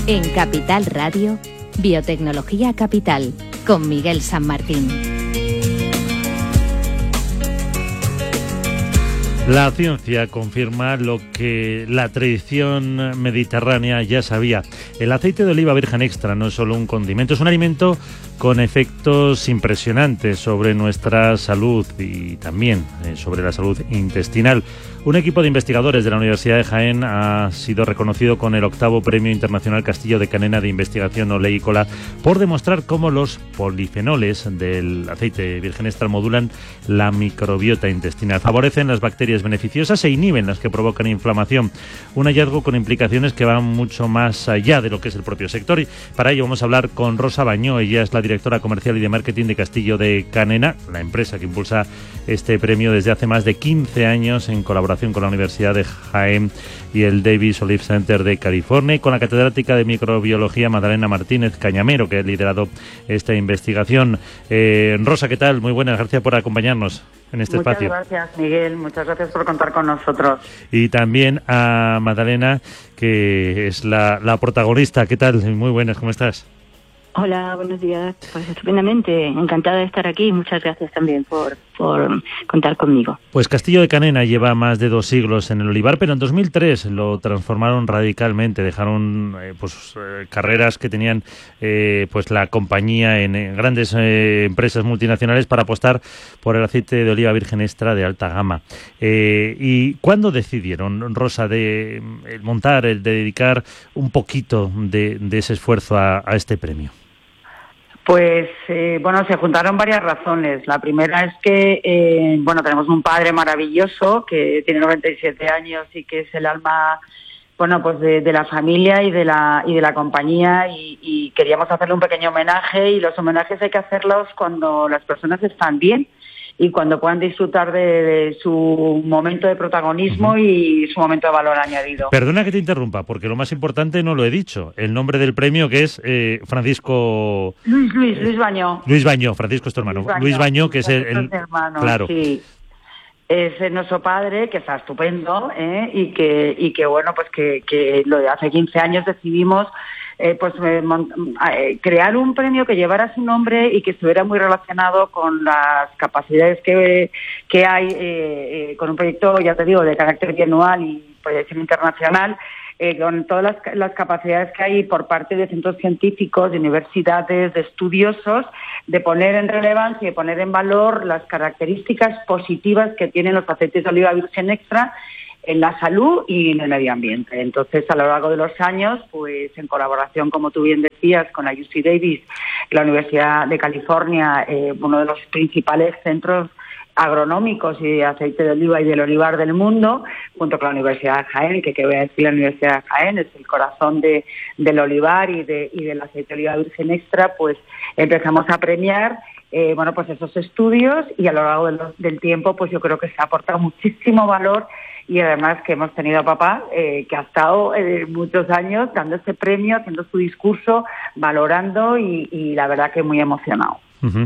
En Capital Radio, Biotecnología Capital, con Miguel San Martín. La ciencia confirma lo que la tradición mediterránea ya sabía. El aceite de oliva virgen extra no es solo un condimento, es un alimento con efectos impresionantes sobre nuestra salud y también sobre la salud intestinal. Un equipo de investigadores de la Universidad de Jaén ha sido reconocido con el 8º Premio Internacional Castillo de Canena de Investigación Oleícola por demostrar cómo los polifenoles del aceite virgen extra modulan la microbiota intestinal, favorecen las bacterias beneficiosas e inhiben las que provocan inflamación. Un hallazgo con implicaciones que van mucho más allá de lo que es el propio sector. Y para ello vamos a hablar con Rosa Bañó. Ella es la directora comercial y de marketing de Castillo de Canena, la empresa que impulsa este premio desde hace más de 15 años en colaboración con la Universidad de Jaén y el Davis Olive Center de California, y con la catedrática de microbiología Magdalena Martínez Cañamero, que ha liderado esta investigación. Rosa, ¿qué tal? Muy buenas, gracias por acompañarnos en este espacio. Muchas gracias, Miguel, muchas gracias por contar con nosotros. Y también a Magdalena, que es la protagonista. ¿Qué tal? Muy buenas, ¿cómo estás? Hola, buenos días. Pues estupendamente, encantada de estar aquí. Muchas gracias también por contar conmigo. Pues Castillo de Canena lleva más de 2 siglos en el olivar, pero en 2003 lo transformaron radicalmente. Dejaron carreras que tenían pues la compañía en grandes empresas multinacionales para apostar por el aceite de oliva virgen extra de alta gama. ¿Y cuándo decidieron, Rosa, de dedicar un poquito de ese esfuerzo a este premio? Pues, se juntaron varias razones. La primera es que, tenemos un padre maravilloso que tiene 97 años y que es el alma, de la familia y de la compañía, y queríamos hacerle un pequeño homenaje, y los homenajes hay que hacerlos cuando las personas están bien y cuando puedan disfrutar de su momento de protagonismo y su momento de valor añadido. Perdona que te interrumpa, porque lo más importante no lo he dicho. El nombre del premio, que es Francisco... Luis Bañó. Luis Bañó, Francisco es tu hermano. Luis Bañó, que es el hermano, claro. Sí. Es nuestro padre, que está estupendo, y que lo de hace 15 años decidimos crear un premio que llevara su nombre y que estuviera muy relacionado con las capacidades que hay, con un proyecto, ya te digo, de carácter bianual y proyección internacional, con todas las capacidades que hay por parte de centros científicos, de universidades, de estudiosos, de poner en relevancia y poner en valor las características positivas que tienen los aceites de oliva virgen extra en la salud y en el medio ambiente. Entonces, a lo largo de los años, pues en colaboración, como tú bien decías, con la UC Davis, la Universidad de California, uno de los principales centros agronómicos y de aceite de oliva y del olivar del mundo, junto con la Universidad de Jaén, que voy a decir, la Universidad de Jaén es el corazón del olivar y del aceite de oliva virgen extra, pues empezamos a premiar esos estudios, y a lo largo del tiempo pues yo creo que se ha aportado muchísimo valor, y además que hemos tenido a papá que ha estado muchos años dando este premio, haciendo su discurso, valorando, y la verdad que muy emocionado. Uh-huh.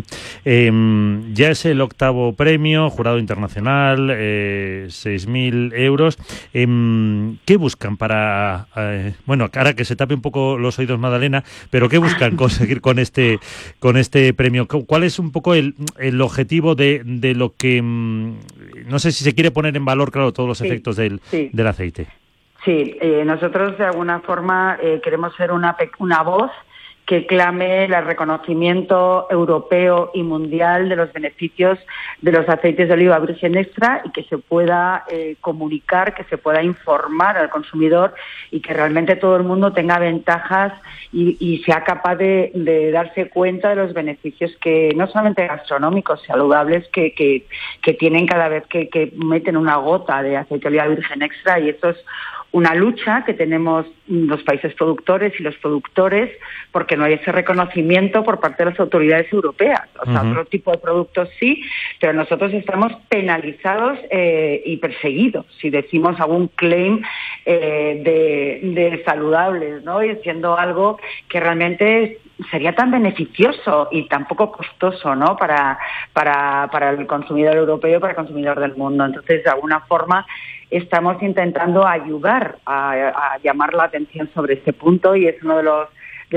Ya es el 8º premio, jurado internacional, 6.000 euros. ¿Qué buscan para, ahora que se tape un poco los oídos, Magdalena, pero qué buscan conseguir con este premio? ¿Cuál es un poco el objetivo de lo que, no sé si se quiere poner en valor, claro, todos los efectos del aceite? Sí, nosotros de alguna forma queremos ser una voz que clame el reconocimiento europeo y mundial de los beneficios de los aceites de oliva virgen extra, y que se pueda comunicar, que se pueda informar al consumidor, y que realmente todo el mundo tenga ventajas y sea capaz de darse cuenta de los beneficios, que no solamente gastronómicos, saludables, que tienen cada vez que meten una gota de aceite de oliva virgen extra. Y eso es una lucha que tenemos los países productores y los productores, porque no hay ese reconocimiento por parte de las autoridades europeas. O sea, otro tipo de productos sí, pero nosotros estamos penalizados y perseguidos si decimos algún claim de saludables, ¿no? Y siendo algo que realmente sería tan beneficioso y tan poco costoso, ¿no?, para el consumidor europeo, para el consumidor del mundo. Entonces, de alguna forma, estamos intentando ayudar a llamar la atención sobre este punto, y es uno de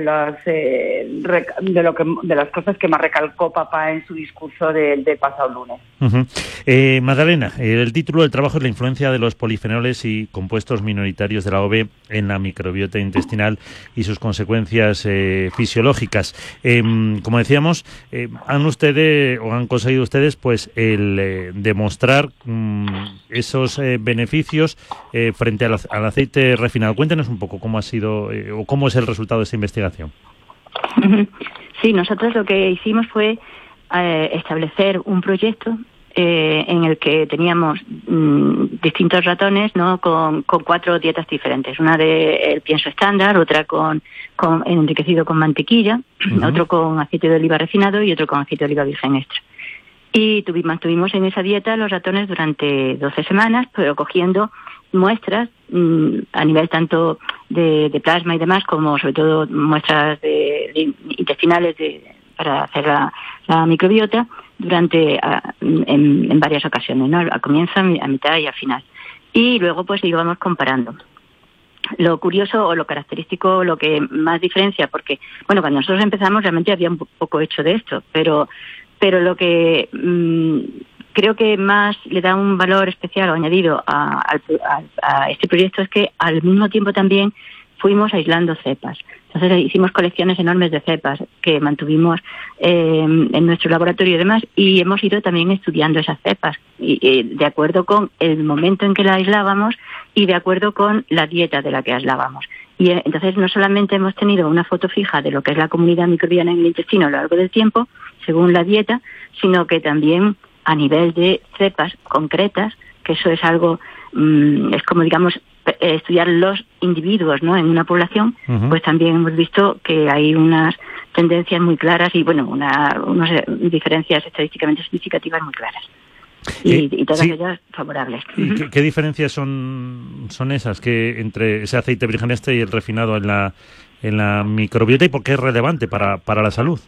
las cosas que más recalcó papá en su discurso del pasado lunes. Magdalena, el título del trabajo es la influencia de los polifenoles y compuestos minoritarios de la OV en la microbiota intestinal y sus consecuencias fisiológicas. Como decíamos, han conseguido ustedes pues el demostrar esos beneficios frente al aceite refinado. Cuéntenos un poco cómo ha sido o cómo es el resultado de esta investigación. Sí, nosotros lo que hicimos fue establecer un proyecto en el que teníamos distintos ratones, ¿no?, con 4 dietas diferentes. Una de el pienso estándar, otra con enriquecido con mantequilla, otro con aceite de oliva refinado y otro con aceite de oliva virgen extra. Y mantuvimos en esa dieta los ratones durante 12 semanas, pero cogiendo muestras a nivel tanto de plasma y demás, como sobre todo muestras intestinales para hacer la microbiota en varias ocasiones, ¿no?, al comienzo, a mitad y al final. Y luego pues íbamos comparando. Lo curioso o lo característico, lo que más diferencia, porque bueno, cuando nosotros empezamos realmente había un poco hecho de esto, pero lo que creo que más le da un valor especial o añadido a este proyecto es que al mismo tiempo también fuimos aislando cepas. Entonces hicimos colecciones enormes de cepas que mantuvimos en nuestro laboratorio y demás, y hemos ido también estudiando esas cepas y de acuerdo con el momento en que la aislábamos y de acuerdo con la dieta de la que aislábamos. Y entonces no solamente hemos tenido una foto fija de lo que es la comunidad microbiana en el intestino a lo largo del tiempo, según la dieta, sino que también a nivel de cepas concretas, que eso es algo, es como digamos estudiar los individuos, ¿no?, en una población, pues también hemos visto que hay unas tendencias muy claras y bueno, unas diferencias estadísticamente significativas muy claras. Y todas ellas favorables. ¿Y qué diferencias son esas que entre ese aceite virgen extra y el refinado en la microbiota, y por qué es relevante para la salud?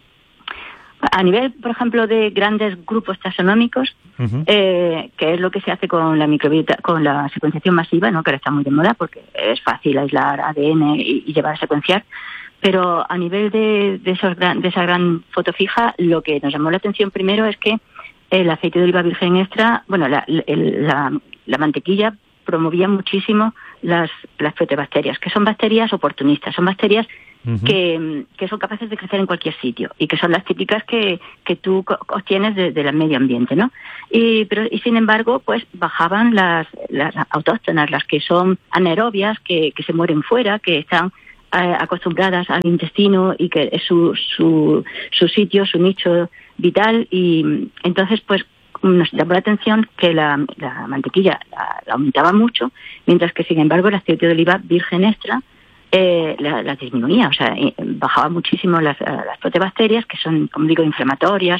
A nivel, por ejemplo, de grandes grupos taxonómicos, que es lo que se hace con la microbiota, con la secuenciación masiva, ¿no?, que ahora está muy de moda porque es fácil aislar ADN y llevar a secuenciar. Pero a nivel de esa gran foto fija, lo que nos llamó la atención primero es que el aceite de oliva virgen extra, bueno, la mantequilla promovía muchísimo las proteobacterias, que son bacterias oportunistas, son bacterias que son capaces de crecer en cualquier sitio y que son las típicas que tú obtienes del medio ambiente, ¿no? Y sin embargo, pues bajaban las autóctonas, las que son anaerobias, que se mueren fuera, que están acostumbradas al intestino y que es su sitio, su nicho vital. Y entonces, pues nos llamó la atención que la mantequilla la aumentaba mucho, mientras que, sin embargo, el aceite de oliva virgen extra la disminuía, o sea, bajaba muchísimo las proteobacterias, que son, como digo, inflamatorias,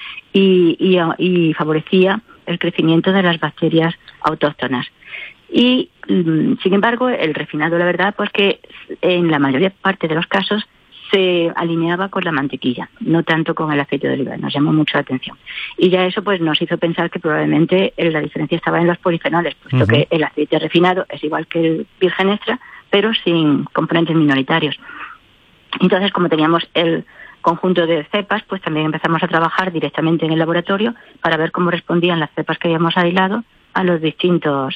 y favorecía el crecimiento de las bacterias autóctonas. Y, sin embargo, el refinado, la verdad, pues que en la mayor parte de los casos se alineaba con la mantequilla, no tanto con el aceite de oliva. Nos llamó mucho la atención. Y ya eso pues nos hizo pensar que probablemente la diferencia estaba en los polifenoles, puesto que el aceite refinado es igual que el virgen extra, pero sin componentes minoritarios. Entonces, como teníamos el conjunto de cepas, pues también empezamos a trabajar directamente en el laboratorio para ver cómo respondían las cepas que habíamos aislado a distintos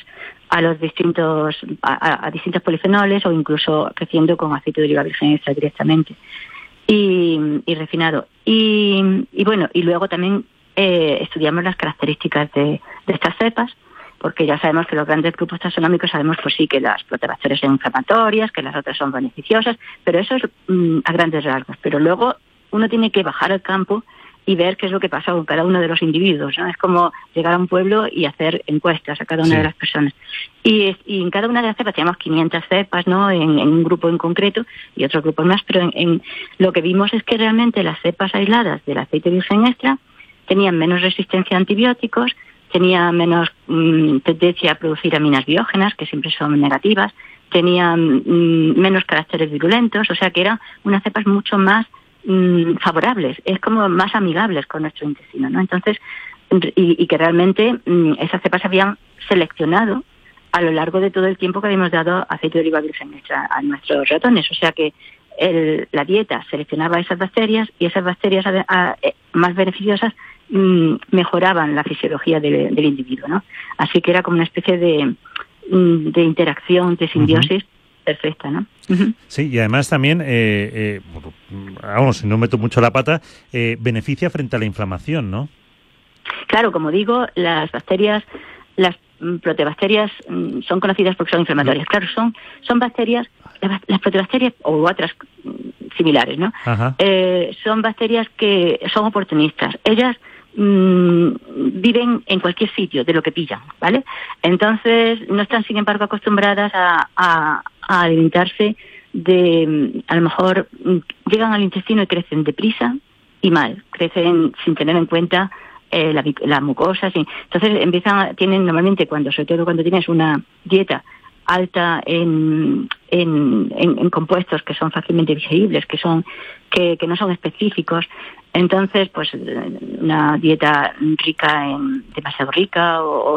polifenoles, o incluso creciendo con aceite de oliva virgen extra directamente y refinado. Y bueno, y luego también estudiamos las características de estas cepas, porque ya sabemos que los grandes grupos taxonómicos sabemos pues sí que las proteobacterias son inflamatorias, que las otras son beneficiosas, pero eso es a grandes rasgos. Pero luego uno tiene que bajar al campo y ver qué es lo que pasa con cada uno de los individuos, ¿no? Es como llegar a un pueblo y hacer encuestas a cada una de las personas. Y en cada una de las cepas teníamos 500 cepas, ¿no?, en un grupo en concreto y otros grupos más, pero en lo que vimos es que realmente las cepas aisladas del aceite virgen extra tenían menos resistencia a antibióticos, tenía menos tendencia a producir aminas biógenas, que siempre son negativas, tenían menos caracteres virulentos, o sea que eran unas cepas mucho más favorables, es como más amigables con nuestro intestino, ¿no? Entonces, y que realmente esas cepas se habían seleccionado a lo largo de todo el tiempo que habíamos dado aceite de oliva virgen extra a nuestros ratones, o sea que la dieta seleccionaba esas bacterias y esas bacterias más beneficiosas mejoraban la fisiología del individuo, ¿no? Así que era como una especie de interacción, de simbiosis perfecta, ¿no? Sí, y además también, vamos, si no meto mucho la pata, beneficia frente a la inflamación, ¿no? Claro, como digo, las protobacterias son conocidas porque son inflamatorias. Claro, son bacterias, las protobacterias o otras similares, ¿no? Son bacterias que son oportunistas. Ellas viven en cualquier sitio de lo que pillan, ¿vale? Entonces no están, sin embargo, acostumbradas a alimentarse a lo mejor llegan al intestino y crecen deprisa y mal, crecen sin tener en cuenta la mucosa, sí. Entonces tienen normalmente sobre todo cuando tienes una dieta alta en compuestos que son fácilmente digeribles, que no son específicos, entonces pues una dieta demasiado rica o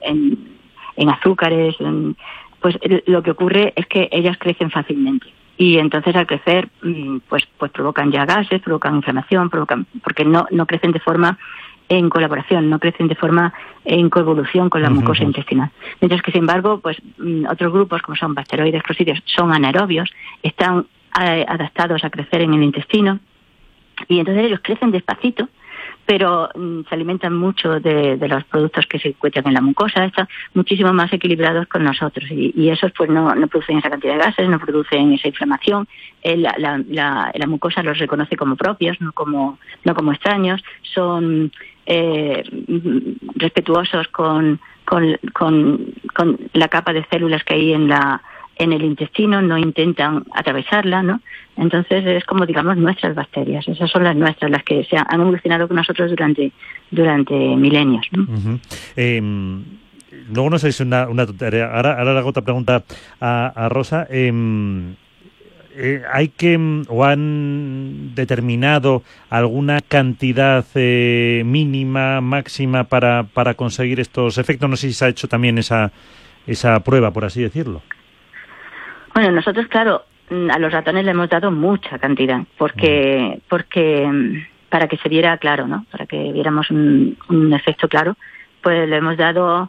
en azúcares, pues lo que ocurre es que ellas crecen fácilmente. Y entonces al crecer, pues provocan ya gases, provocan inflamación, porque no crecen de forma en colaboración, no crecen de forma en coevolución con la mucosa intestinal. Mientras que, sin embargo, pues otros grupos, como son bacteroides, clocidios, son anaerobios, están adaptados a crecer en el intestino, y entonces ellos crecen despacito, pero se alimentan mucho de los productos que se encuentran en la mucosa, están muchísimo más equilibrados con nosotros, y esos pues no producen esa cantidad de gases, no producen esa inflamación. La mucosa los reconoce como propios, no como extraños, son respetuosos con la capa de células que hay en el intestino, no intentan atravesarla, ¿no? Entonces es como, digamos, nuestras bacterias, esas son las nuestras, las que han evolucionado con nosotros durante milenios, ¿no? Luego no sé si es una tontería. Ahora le hago otra pregunta a Rosa. ¿O han determinado alguna cantidad mínima, máxima para conseguir estos efectos? No sé si se ha hecho también esa prueba, por así decirlo. Bueno, nosotros, claro, a los ratones le hemos dado mucha cantidad, porque para que se viera claro, ¿no? Para que viéramos un efecto claro, pues le hemos dado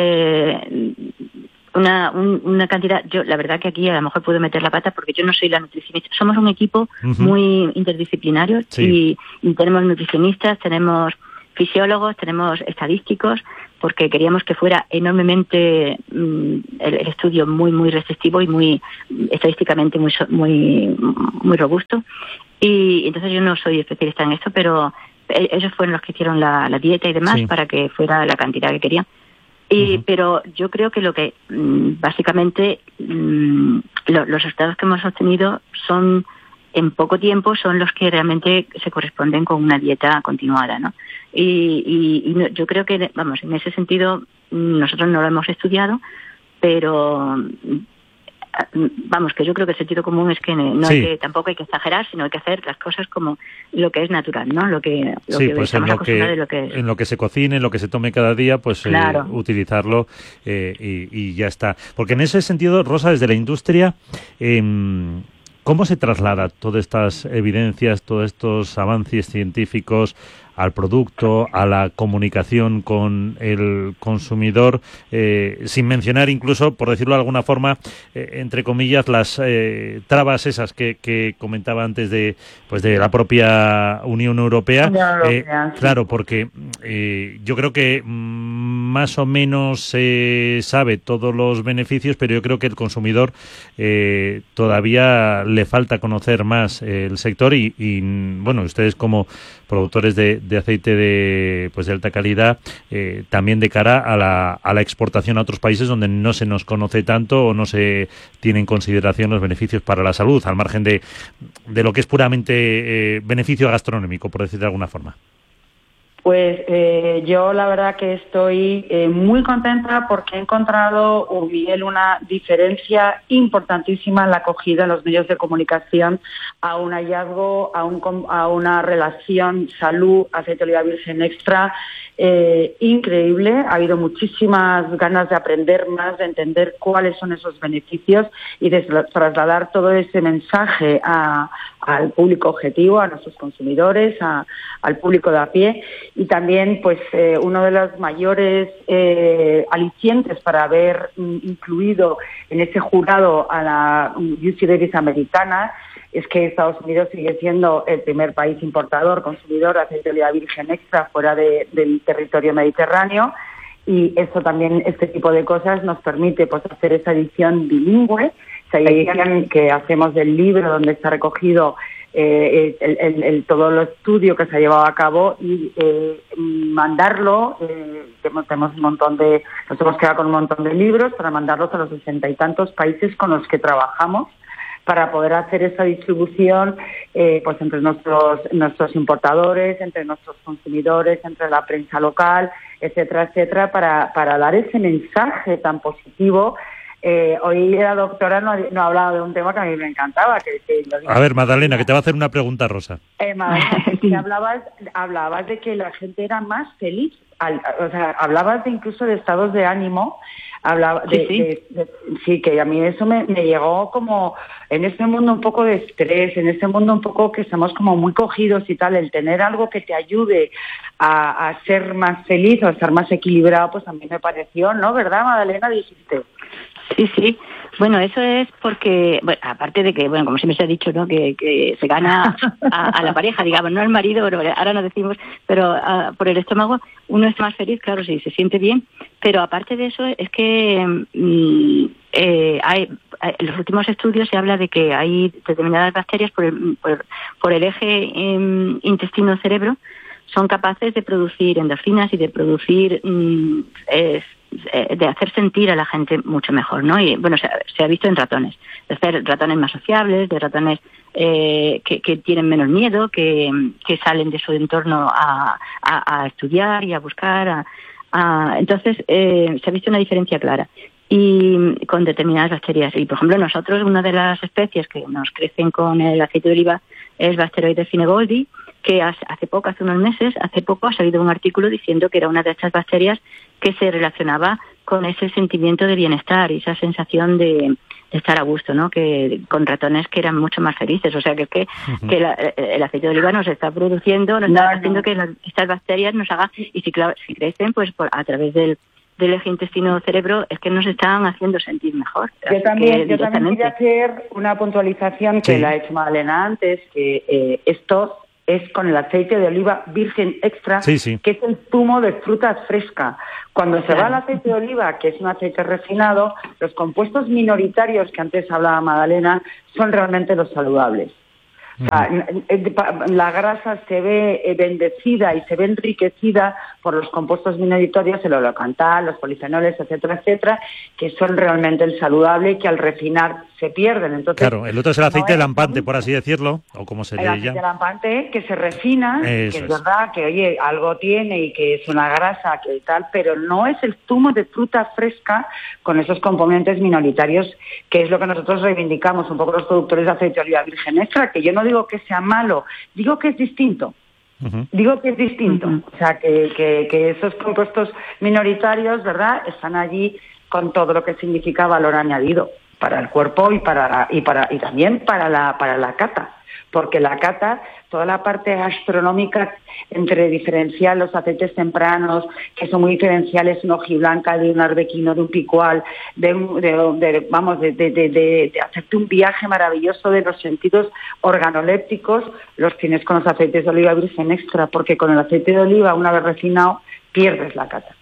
una cantidad. Yo, la verdad que aquí a lo mejor puedo meter la pata porque yo no soy la nutricionista. Somos un equipo muy interdisciplinario, y tenemos nutricionistas, tenemos fisiólogos, tenemos estadísticos, porque queríamos que fuera enormemente el estudio muy muy restrictivo y muy estadísticamente muy robusto. Y entonces yo no soy especialista en esto, pero ellos fueron los que hicieron la dieta y demás para que fuera la cantidad que querían. Pero yo creo que lo que básicamente los resultados que hemos obtenido son en poco tiempo, son los que realmente se corresponden con una dieta continuada, ¿no? Y yo creo que, vamos, en ese sentido nosotros no lo hemos estudiado, pero vamos, que yo creo que el sentido común es que tampoco hay que exagerar, sino hay que hacer las cosas como lo que es natural, ¿no? Lo que pues estamos acostumbrados de lo que es. En lo que se cocine, en lo que se tome cada día, pues claro, utilizarlo y ya está. Porque en ese sentido, Rosa, desde la industria, ¿cómo se traslada todas estas evidencias, todos estos avances científicos al producto, a la comunicación con el consumidor, sin mencionar incluso, por decirlo de alguna forma, entre comillas, las trabas esas que comentaba antes de la propia Unión Europea? Claro, porque yo creo que más o menos se sabe todos los beneficios, pero yo creo que el consumidor todavía le falta conocer más el sector y bueno, ustedes como productores de aceite de alta calidad, también de cara a la exportación a otros países donde no se nos conoce tanto o no se tiene en consideración los beneficios para la salud, al margen de lo que es puramente beneficio gastronómico, por decir de alguna forma. Pues yo la verdad que estoy muy contenta porque he encontrado, Miguel, una diferencia importantísima en la acogida en los medios de comunicación a un hallazgo, a una relación salud, aceite de oliva virgen extra increíble. Ha habido muchísimas ganas de aprender más, de entender cuáles son esos beneficios y de trasladar todo ese mensaje al público objetivo, a nuestros consumidores, al público de a pie. Y también, pues, uno de los mayores alicientes para haber incluido en ese jurado a la UC Davis americana es que Estados Unidos sigue siendo el primer país importador, consumidor de aceite de oliva virgen extra fuera del territorio mediterráneo, y eso también, este tipo de cosas nos permite pues hacer esa edición bilingüe, esa edición que hacemos del libro donde está recogido todo el estudio que se ha llevado a cabo y mandarlo. Tenemos nos hemos quedado con un montón de libros para mandarlos a los 60 y tantos países con los que trabajamos, para poder hacer esa distribución pues entre nuestros importadores, entre nuestros consumidores, entre la prensa local, etcétera, etcétera, para dar ese mensaje tan positivo. Hoy la doctora no ha hablado de un tema que a mí me encantaba. A ver, Magdalena, que te va a hacer una pregunta, Rosa. Magdalena, hablabas de que la gente era más feliz. Hablabas incluso de estados de ánimo. Sí, que a mí eso me llegó como en este mundo un poco de estrés, en este mundo un poco que estamos como muy cogidos y tal, el tener algo que te ayude a ser más feliz o a estar más equilibrado, pues a mí me pareció, ¿no? ¿Verdad, Magdalena? Dijiste. Sí. Bueno, eso es porque, bueno, aparte de que, bueno, como siempre se ha dicho, ¿no? Que se gana a la pareja, digamos, no al marido, pero ahora nos decimos, pero por el estómago uno está más feliz, claro, sí, se siente bien, pero aparte de eso es que en los últimos estudios se habla de que hay determinadas bacterias por el eje intestino-cerebro, son capaces de producir endorfinas y de producir de hacer sentir a la gente mucho mejor, ¿no? Y bueno, se ha visto en ratones, de hacer ratones más sociables, de ratones que tienen menos miedo, que salen de su entorno a estudiar y a buscar. Entonces, se ha visto una diferencia clara y con determinadas bacterias. Y, por ejemplo, nosotros, una de las especies que nos crecen con el aceite de oliva es Bacteroides finegoldi, que hace unos meses, ha salido un artículo diciendo que era una de estas bacterias que se relacionaba con ese sentimiento de bienestar y esa sensación de estar a gusto, ¿no? Que con ratones que eran mucho más felices. O sea, que el aceite de oliva nos está produciendo, está haciendo que estas bacterias nos hagan, y si crecen, pues a través del eje intestino-cerebro, es que nos están haciendo sentir mejor. Yo también quería hacer una puntualización que la ha hecho Magdalena antes, que esto es con el aceite de oliva virgen extra, que es el zumo de fruta fresca. Cuando se va al aceite de oliva, que es un aceite refinado, los compuestos minoritarios que antes hablaba Magdalena son realmente los saludables. O sea, la grasa se ve bendecida y se ve enriquecida por los compuestos minoritarios, el oleocantal, los polifenoles, etcétera, etcétera, que son realmente el saludable y que al refinar se pierden. Entonces, claro, el otro es el aceite lampante, por así decirlo, o como se le llama. El aceite lampante que se refina, que es verdad que, oye, algo tiene y que es una grasa que tal, pero no es el zumo de fruta fresca con esos componentes minoritarios, que es lo que nosotros reivindicamos un poco los productores de aceite de oliva virgen extra, que yo no digo que sea malo, digo que es distinto. Digo que es distinto. O sea, que esos compuestos minoritarios, ¿verdad?, están allí con todo lo que significa valor añadido para el cuerpo y también para la cata, porque la cata, toda la parte gastronómica entre diferenciar los aceites tempranos, que son muy diferenciales, una hojiblanca, de un arbequino, de un picual, de hacerte un viaje maravilloso de los sentidos organolépticos, los tienes con los aceites de oliva virgen extra, porque con el aceite de oliva, una vez refinado, pierdes la cata.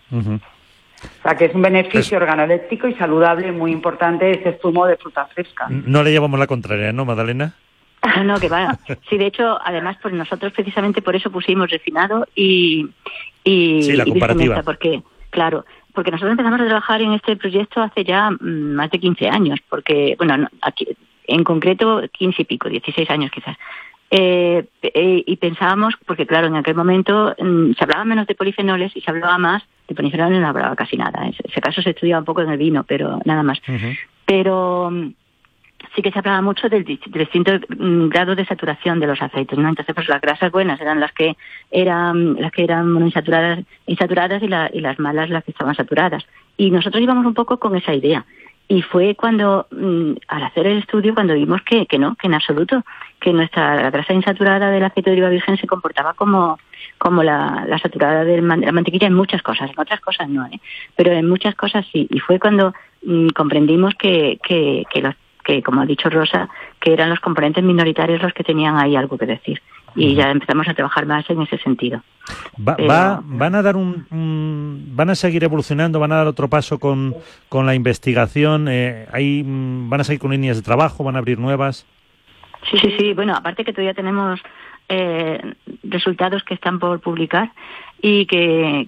O sea, que es un beneficio organoléptico y saludable muy importante ese zumo de fruta fresca. No le llevamos la contraria, ¿no, Magdalena? No, que va. Sí, de hecho, además, pues nosotros precisamente por eso pusimos refinado y la comparativa. Porque nosotros empezamos a trabajar en este proyecto hace ya más de 15 años, porque, bueno, aquí en concreto 15 y pico, 16 años quizás. Y pensábamos, porque claro, en aquel momento se hablaba menos de polifenoles y se hablaba más de polifenoles, no hablaba casi nada. En ese caso se estudiaba un poco en el vino, pero nada más. Uh-huh. Pero sí que se hablaba mucho del distinto grado de saturación de los aceites, ¿no? Entonces, pues las grasas buenas eran las que eran monoinsaturadas, insaturadas, y las malas las que estaban saturadas. Y nosotros íbamos un poco con esa idea. Y fue cuando, al hacer el estudio, cuando vimos que no, que en absoluto, que la grasa insaturada del aceite de oliva virgen se comportaba como la saturada de la mantequilla en muchas cosas, en otras cosas no, pero en muchas cosas sí. Y fue cuando comprendimos que como ha dicho Rosa, que eran los componentes minoritarios los que tenían ahí algo que decir. Y ya empezamos a trabajar más en ese sentido. ¿Van a dar van a seguir evolucionando, van a dar otro paso con la investigación? ¿Van a seguir con líneas de trabajo, van a abrir nuevas? Sí. Bueno, aparte que todavía tenemos resultados que están por publicar y que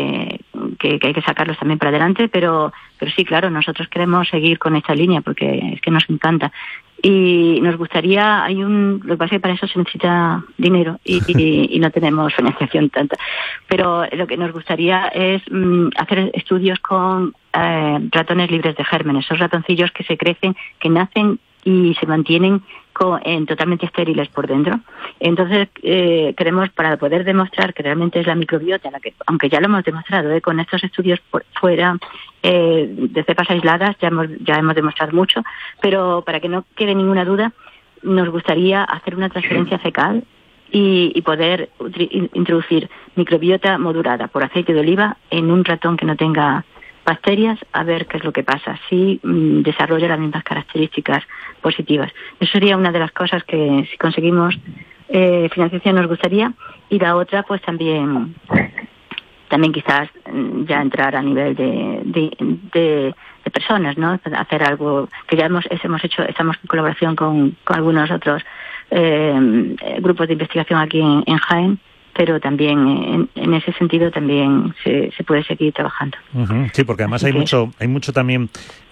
hay que sacarlos también para adelante, pero sí, claro, nosotros queremos seguir con esta línea porque es que nos encanta. Y nos gustaría, lo que pasa es que para eso se necesita dinero y no tenemos financiación tanta, pero lo que nos gustaría es hacer estudios con ratones libres de gérmenes, esos ratoncillos que se crecen, que nacen y se mantienen totalmente estériles por dentro. Entonces queremos, para poder demostrar que realmente es la microbiota, aunque ya lo hemos demostrado con estos estudios fuera de cepas aisladas, ya hemos demostrado mucho, pero para que no quede ninguna duda, nos gustaría hacer una transferencia fecal y poder introducir microbiota modulada por aceite de oliva en un ratón que no tenga bacterias, a ver qué es lo que pasa, si desarrolla las mismas características positivas. Eso sería una de las cosas que, si conseguimos financiación, nos gustaría. Y la otra, pues también quizás ya entrar a nivel de personas, ¿no? Hacer algo que ya hemos hecho, estamos en colaboración con algunos otros grupos de investigación aquí en Jaén, pero también en ese sentido también se puede seguir trabajando. Uh-huh. Sí, porque además hay mucho también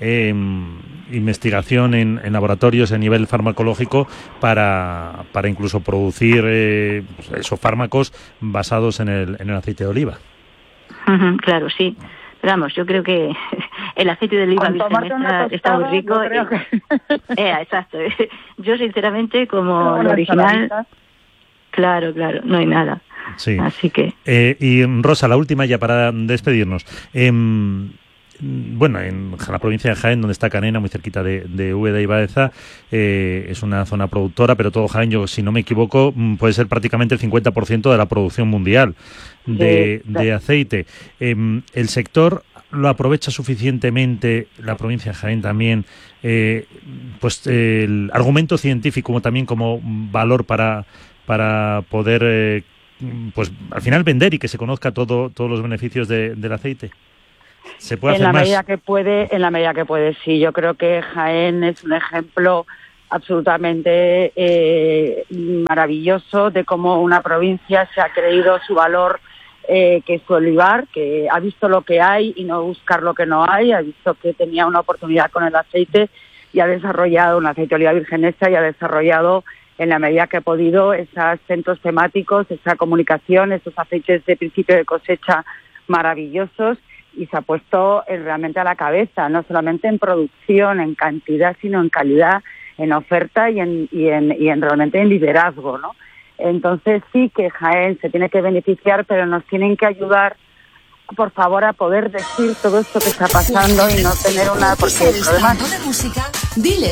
investigación en laboratorios a nivel farmacológico para incluso producir esos fármacos basados en el aceite de oliva. Uh-huh, claro, sí. Pero vamos, yo creo que el aceite de oliva virgen está muy rico. Exacto. Yo sinceramente, como lo original, claro, no hay nada. Sí. Así que. Y Rosa, la última ya para despedirnos. Bueno, en la provincia de Jaén, donde está Canena, muy cerquita de Úbeda y Baeza, es una zona productora, pero todo Jaén, yo si no me equivoco, puede ser prácticamente el 50% de la producción mundial de aceite. ¿El sector lo aprovecha suficientemente, la provincia de Jaén también, pues el argumento científico como también como valor para poder pues al final vender y que se conozca todos los beneficios del aceite? ¿Se puede hacer más? En la medida que puede, sí. Yo creo que Jaén es un ejemplo absolutamente maravilloso de cómo una provincia se ha creído su valor, que es su olivar, que ha visto lo que hay y no buscar lo que no hay, ha visto que tenía una oportunidad con el aceite y ha desarrollado un aceite de oliva virgen extra y ha desarrollado en la medida que ha podido esos centros temáticos, esa comunicación, esos aceites de principio de cosecha maravillosos, y se ha puesto realmente a la cabeza, no solamente en producción, en cantidad, sino en calidad, en oferta y en realmente en liderazgo, ¿no? Entonces sí que Jaén se tiene que beneficiar, pero nos tienen que ayudar, por favor, a poder decir todo esto que está pasando y no tener una... Porque el problema...